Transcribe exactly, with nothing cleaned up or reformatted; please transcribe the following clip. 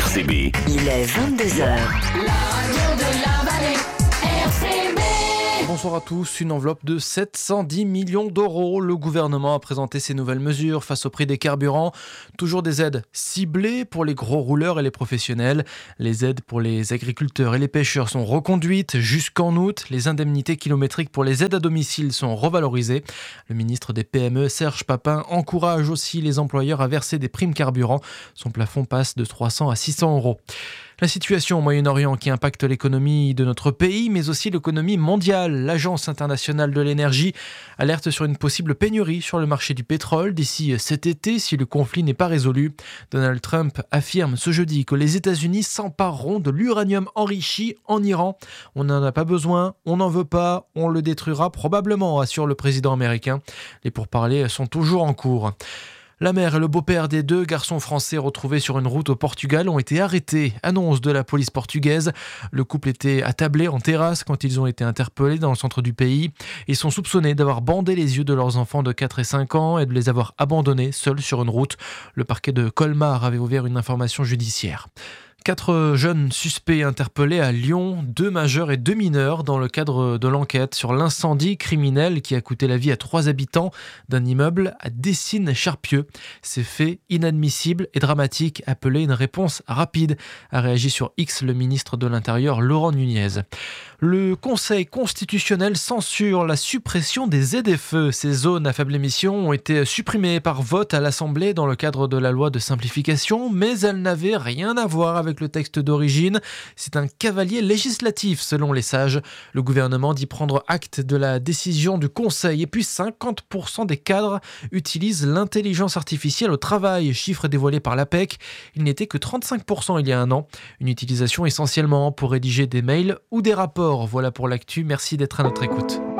C B. Il est vingt-deux heures. La radio de la vallée, R C B. Bonsoir à tous. Une enveloppe de sept cent dix millions d'euros. Le gouvernement a présenté ses nouvelles mesures face au prix des carburants. Toujours des aides ciblées pour les gros rouleurs et les professionnels. Les aides pour les agriculteurs et les pêcheurs sont reconduites jusqu'en août. Les indemnités kilométriques pour les aides à domicile sont revalorisées. Le ministre des P M E, Serge Papin, encourage aussi les employeurs à verser des primes carburant. Son plafond passe de trois cents à six cents euros. La situation au Moyen-Orient qui impacte l'économie de notre pays, mais aussi l'économie mondiale. L'Agence internationale de l'énergie alerte sur une possible pénurie sur le marché du pétrole d'ici cet été si le conflit n'est pas résolu. Donald Trump affirme ce jeudi que les États-Unis s'empareront de l'uranium enrichi en Iran. On n'en a pas besoin, on n'en veut pas, on le détruira probablement, assure le président américain. Les pourparlers sont toujours en cours. La mère et le beau-père des deux garçons français retrouvés sur une route au Portugal ont été arrêtés, annonce de la police portugaise. Le couple était attablé en terrasse quand ils ont été interpellés dans le centre du pays. Ils sont soupçonnés d'avoir bandé les yeux de leurs enfants de quatre et cinq ans et de les avoir abandonnés seuls sur une route. Le parquet de Colmar avait ouvert une information judiciaire. Quatre jeunes suspects interpellés à Lyon, deux majeurs et deux mineurs dans le cadre de l'enquête sur l'incendie criminel qui a coûté la vie à trois habitants d'un immeuble à Dessines-Charpieu. Ces faits inadmissibles et dramatiques appelaient une réponse rapide, a réagi sur X le ministre de l'Intérieur Laurent Nunez. Le Conseil constitutionnel censure la suppression des Z F E. Ces zones à faible émission ont été supprimées par vote à l'Assemblée dans le cadre de la loi de simplification, mais elles n'avaient rien à voir avec le texte d'origine. C'est un cavalier législatif selon les sages. Le gouvernement dit prendre acte de la décision du Conseil et puis cinquante pour cent des cadres utilisent l'intelligence artificielle au travail, chiffre dévoilé par l'A P E C. Il n'était que trente-cinq pour cent il y a un an. Une utilisation essentiellement pour rédiger des mails ou des rapports. Voilà pour l'actu, merci d'être à notre écoute.